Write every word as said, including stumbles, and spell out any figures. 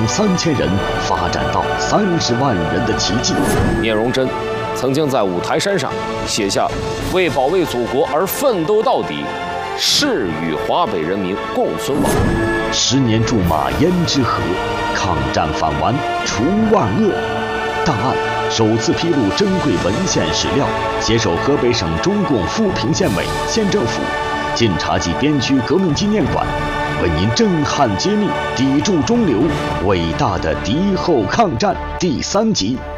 从三千人发展到三十万人的奇迹。 聂荣臻曾经在五台山上写下“为保卫祖国而奋斗到底，誓与华北人民共存亡”。 十年驻马焉支河，抗战反顽除万恶。档案首次披露珍贵文献史料，携手河北省中共富平县委、县政府、晋察冀边区革命纪念馆，为您震撼揭秘砥柱中流伟大的敌后抗战第三集。